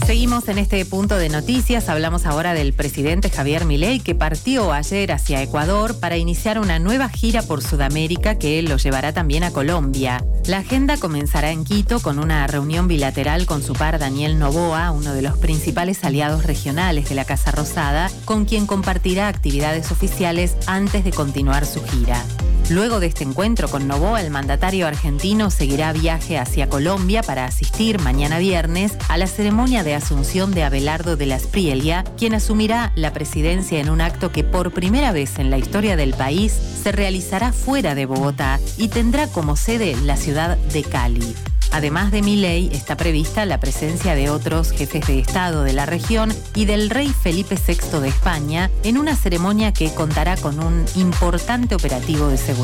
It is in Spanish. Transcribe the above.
Seguimos en este punto de noticias. Hablamos ahora del presidente Javier Milei, que partió ayer hacia Ecuador para iniciar una nueva gira por Sudamérica que lo llevará también a Colombia. La agenda comenzará en Quito con una reunión bilateral con su par Daniel Noboa, uno de los principales aliados regionales de la Casa Rosada, con quien compartirá actividades oficiales antes de continuar su gira. Luego de este encuentro con Noboa, el mandatario argentino seguirá viaje hacia Colombia para asistir mañana viernes a la ceremonia de asunción de Abelardo de la Espriella, quien asumirá la presidencia en un acto que por primera vez en la historia del país se realizará fuera de Bogotá y tendrá como sede la ciudad de Cali. Además de Milei, está prevista la presencia de otros jefes de Estado de la región y del rey Felipe VI de España en una ceremonia que contará con un importante operativo de seguridad.